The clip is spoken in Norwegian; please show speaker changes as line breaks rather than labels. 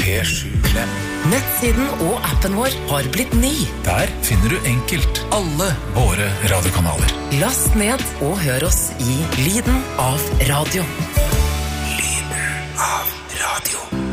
P7-klem.
Nettsiden og appen vår har blitt ny.
Der finner du enkelt alle våre radiokanaler.
Last ned og hør oss i Lyden av radio.
Lyden av radio.